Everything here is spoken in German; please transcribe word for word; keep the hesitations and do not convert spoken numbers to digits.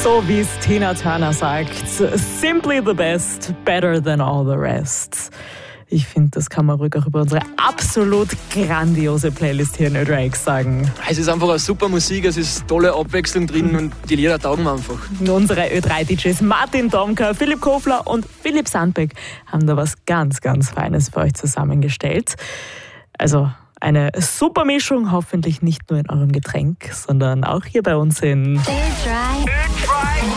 So wie es Tina Turner sagt, simply the best, better than all the rest. Ich finde, das kann man ruhig auch über unsere absolut grandiose Playlist hier in Ö drei X sagen. Es ist einfach eine super Musik, es ist tolle Abwechslung drin und die Lieder taugen mir einfach. Unsere Ö drei D Js Martin Domka, Philipp Kofler und Philipp Sandbeck haben da was ganz, ganz Feines für euch zusammengestellt. Also eine super Mischung, hoffentlich nicht nur in eurem Getränk, sondern auch hier bei uns in Ö drei